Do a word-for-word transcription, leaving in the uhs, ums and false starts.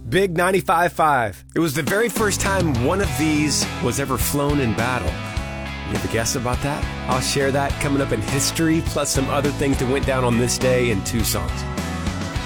Big ninety-five point five. It was the very first time one of these was ever flown in battle. You have a guess about that? I'll share that coming up in history, plus some other things that went down on this day in two songs.